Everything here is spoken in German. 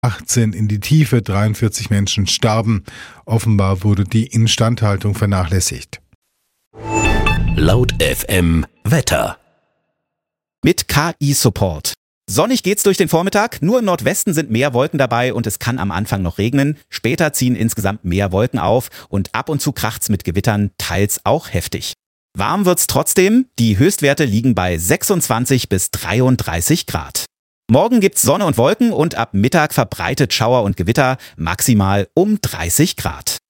18 in die Tiefe, 43 Menschen starben. Offenbar wurde die Instandhaltung vernachlässigt. Laut FM Wetter. Mit KI-Support. Sonnig geht's durch den Vormittag, nur im Nordwesten sind mehr Wolken dabei und es kann am Anfang noch regnen. Später ziehen insgesamt mehr Wolken auf und ab und zu kracht's mit Gewittern, teils auch heftig. Warm wird's trotzdem, die Höchstwerte liegen bei 26 bis 33 Grad. Morgen gibt's Sonne und Wolken und ab Mittag verbreitet Schauer und Gewitter, maximal um 30 Grad.